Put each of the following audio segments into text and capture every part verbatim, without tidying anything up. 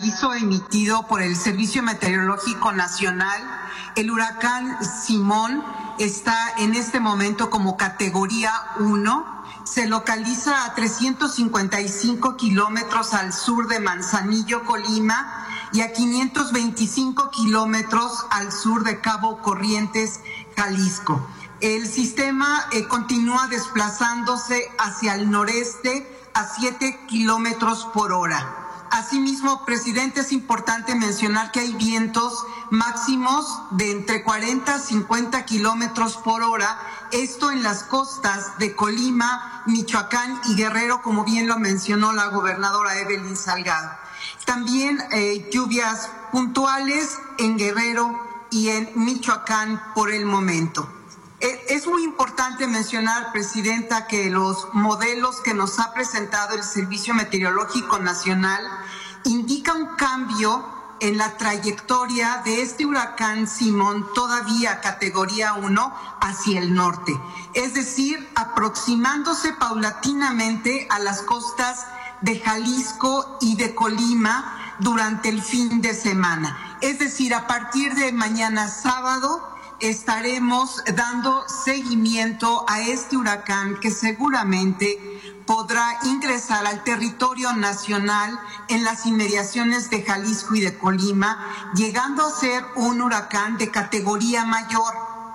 aviso emitido por el Servicio Meteorológico Nacional, el huracán Simón está en este momento como categoría uno. Se localiza a trescientos cincuenta y cinco kilómetros al sur de Manzanillo, Colima, y a quinientos veinticinco kilómetros al sur de Cabo Corrientes, Jalisco. El sistema eh, continúa desplazándose hacia el noreste a siete kilómetros por hora. Asimismo, presidente, es importante mencionar que hay vientos máximos de entre cuarenta a cincuenta kilómetros por hora, esto en las costas de Colima, Michoacán y Guerrero, como bien lo mencionó la gobernadora Evelyn Salgado. También eh, lluvias puntuales en Guerrero y en Michoacán por el momento. Es muy importante mencionar, presidenta, que los modelos que nos ha presentado el Servicio Meteorológico Nacional indican un cambio en la trayectoria de este huracán Simón, todavía categoría uno, hacia el norte. Es decir, aproximándose paulatinamente a las costas de Jalisco y de Colima durante el fin de semana. Es decir, a partir de mañana sábado, estaremos dando seguimiento a este huracán que seguramente podrá ingresar al territorio nacional en las inmediaciones de Jalisco y de Colima, llegando a ser un huracán de categoría mayor.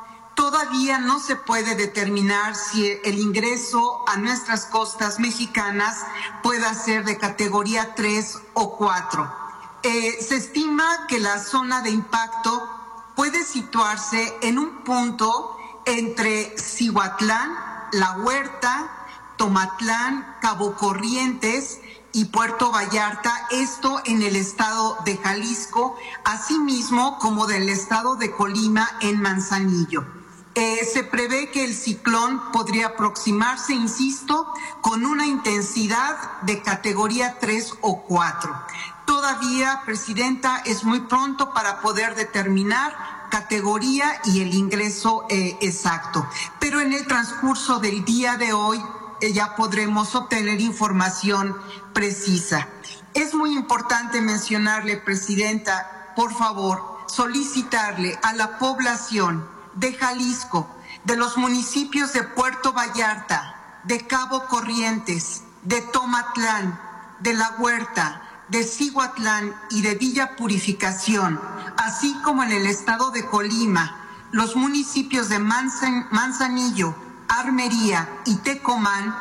Todavía no se puede determinar si el ingreso a nuestras costas mexicanas pueda ser de categoría tres o cuatro. Eh, se estima que la zona de impacto puede situarse en un punto entre Cihuatlán, La Huerta, Tomatlán, Cabo Corrientes y Puerto Vallarta, esto en el estado de Jalisco, asimismo como del estado de Colima en Manzanillo. Eh, se prevé que el ciclón podría aproximarse, insisto, con una intensidad de categoría tres o cuatro. Todavía, presidenta, es muy pronto para poder determinar categoría y el ingreso eh, exacto. Pero en el transcurso del día de hoy eh, ya podremos obtener información precisa. Es muy importante mencionarle, presidenta, por favor, solicitarle a la población de Jalisco, de los municipios de Puerto Vallarta, de Cabo Corrientes, de Tomatlán, de La Huerta, de Cihuatlán y de Villa Purificación, así como en el estado de Colima, los municipios de Manzan, Manzanillo, Armería y Tecomán,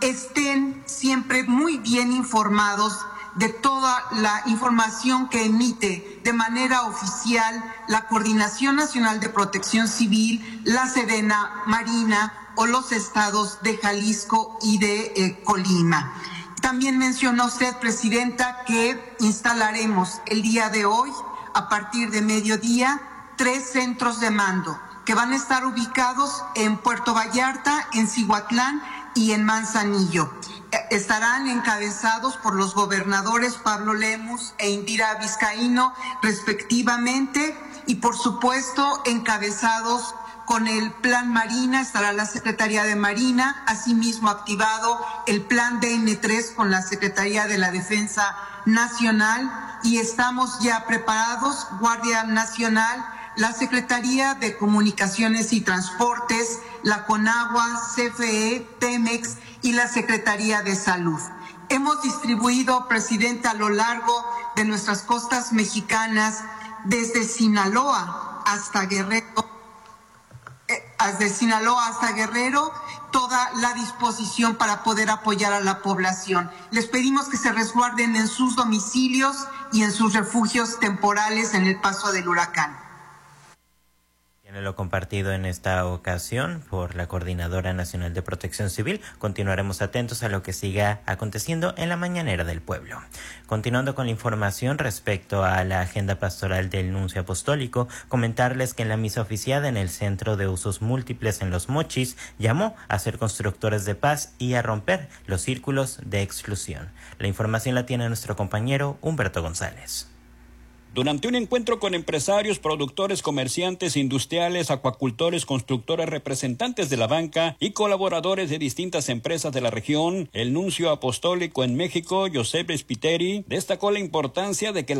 estén siempre muy bien informados de toda la información que emite de manera oficial la Coordinación Nacional de Protección Civil, la Sedena, Marina o los estados de Jalisco y de eh, Colima. También mencionó usted, presidenta, que instalaremos el día de hoy, a partir de mediodía, tres centros de mando que van a estar ubicados en Puerto Vallarta, en Cihuatlán y en Manzanillo. Estarán encabezados por los gobernadores Pablo Lemus e Indira Vizcaíno, respectivamente, y por supuesto encabezados con el Plan Marina, estará la Secretaría de Marina, asimismo activado el Plan D N tres con la Secretaría de la Defensa Nacional, y estamos ya preparados, Guardia Nacional, la Secretaría de Comunicaciones y Transportes, la CONAGUA, C F E, Pemex y la Secretaría de Salud. Hemos distribuido, presidenta, a lo largo de nuestras costas mexicanas, desde Sinaloa hasta Guerrero, desde Sinaloa hasta Guerrero, toda la disposición para poder apoyar a la población. Les pedimos que se resguarden en sus domicilios y en sus refugios temporales en el paso del huracán. Tiene lo compartido en esta ocasión por la Coordinadora Nacional de Protección Civil. Continuaremos atentos a lo que siga aconteciendo en la Mañanera del Pueblo. Continuando con la información respecto a la agenda pastoral del Nuncio Apostólico, comentarles que en la misa oficiada en el Centro de Usos Múltiples en Los Mochis, llamó a ser constructores de paz y a romper los círculos de exclusión. La información la tiene nuestro compañero Humberto González. Durante un encuentro con empresarios, productores, comerciantes, industriales, acuacultores, constructores, representantes de la banca y colaboradores de distintas empresas de la región, el nuncio apostólico en México, Josep Spiteri, destacó la importancia de que